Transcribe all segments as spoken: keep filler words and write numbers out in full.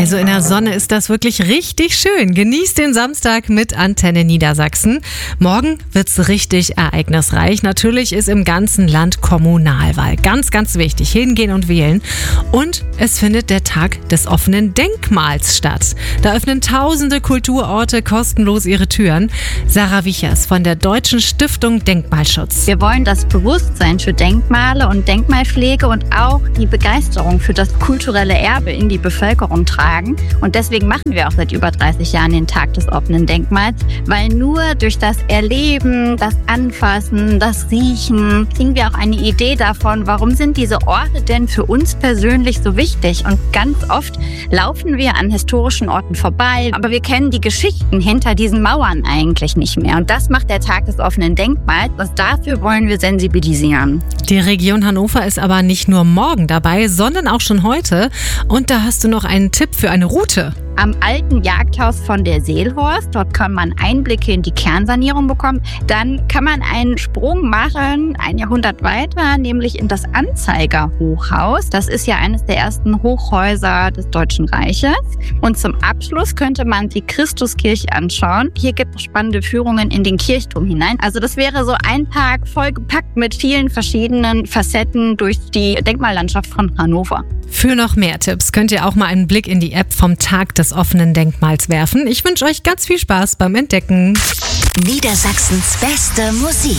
Also in der Sonne ist das wirklich richtig schön. Genießt den Samstag mit Antenne Niedersachsen. Morgen wird's richtig ereignisreich. Natürlich ist im ganzen Land Kommunalwahl. Ganz, ganz wichtig. Hingehen und wählen. Und es findet der Tag des offenen Denkmals statt. Da öffnen tausende Kulturorte kostenlos ihre Türen. Sarah Wichers von der Deutschen Stiftung Denkmalschutz. Wir wollen das Bewusstsein für Denkmale und Denkmalpflege und auch die Begeisterung für das kulturelle Erbe in die Bevölkerung tragen. Und deswegen machen wir auch seit über dreißig Jahren den Tag des offenen Denkmals, weil nur durch das Erleben, das Anfassen, das Riechen kriegen wir auch eine Idee davon, warum sind diese Orte denn für uns persönlich so wichtig. Und ganz oft laufen wir an historischen Orten vorbei, aber wir kennen die Geschichten hinter diesen Mauern eigentlich nicht mehr. Und das macht der Tag des offenen Denkmals und dafür wollen wir sensibilisieren. Die Region Hannover ist aber nicht nur morgen dabei, sondern auch schon heute. Und da hast du noch einen Tipp für eine Route. Am alten Jagdhaus von der Seelhorst, dort kann man Einblicke in die Kernsanierung bekommen. Dann kann man einen Sprung machen, ein Jahrhundert weiter, nämlich in das Anzeiger-Hochhaus. Das ist ja eines der ersten Hochhäuser des Deutschen Reiches. Und zum Abschluss könnte man die Christuskirche anschauen. Hier gibt es spannende Führungen in den Kirchturm hinein. Also das wäre so ein Tag vollgepackt mit vielen verschiedenen Facetten durch die Denkmallandschaft von Hannover. Für noch mehr Tipps könnt ihr auch mal einen Blick in die App vom Tag des offenen Denkmals werfen. Ich wünsche euch ganz viel Spaß beim Entdecken. Niedersachsens beste Musik.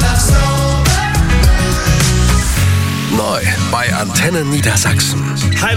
Neu bei Antenne Niedersachsen.